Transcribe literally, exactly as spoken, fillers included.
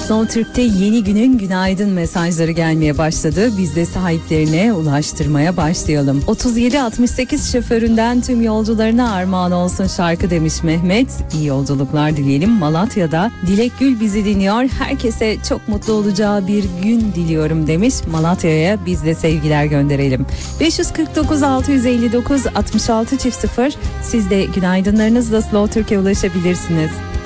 Slow Türk'te yeni günün günaydın mesajları gelmeye başladı. Biz de sahiplerine ulaştırmaya başlayalım. otuz yedi altmış sekiz şoföründen tüm yolcularına armağan olsun şarkı demiş Mehmet. İyi yolculuklar dileyelim. Malatya'da Dilek Gül bizi dinliyor. Herkese çok mutlu olacağı bir gün diliyorum demiş. Malatya'ya biz de sevgiler gönderelim. beş yüz kırk dokuz altı yüz elli dokuz altmış altı çift sıfır. Siz de günaydınlarınızla Slow Türk'e ulaşabilirsiniz.